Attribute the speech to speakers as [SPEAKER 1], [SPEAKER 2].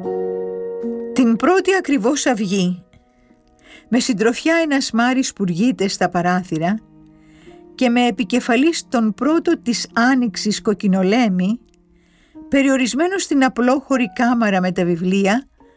[SPEAKER 1] Την πρώτη ακριβώς αυγή, με συντροφιά ένας Μάρης που ργείται στα παράθυρα και με επικεφαλής τον πρώτο της άνοιξης κοκκινολέμη, περιορισμένο στην απλόχωρη κάμαρα με τα βιβλία,